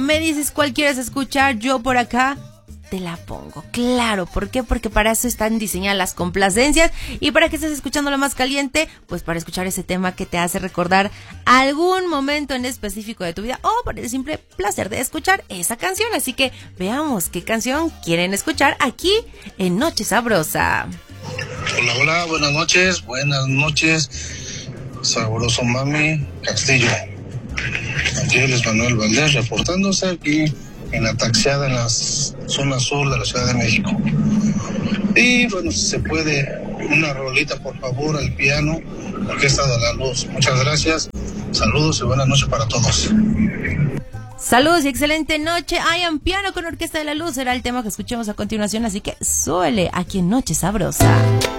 me dices cuál quieres escuchar, yo por acá te la pongo. Claro, ¿por qué? Porque para eso están diseñadas las complacencias y para que estés escuchando lo más caliente, pues para escuchar ese tema que te hace recordar algún momento en específico de tu vida o por el simple placer de escuchar esa canción. Así que veamos qué canción quieren escuchar aquí en Noche Sabrosa. Hola, hola, buenas noches, sabroso mami Castillo. Aquí es Manuel Valdés reportándose aquí en la taxiada en la zona sur de la Ciudad de México. Y bueno, si se puede, una rolita por favor al piano, Orquesta de la Luz. Muchas gracias, saludos y buenas noches para todos. Saludos y excelente noche. I Am Piano con Orquesta de la Luz será el tema que escuchemos a continuación, así que súbele aquí en Noche Sabrosa.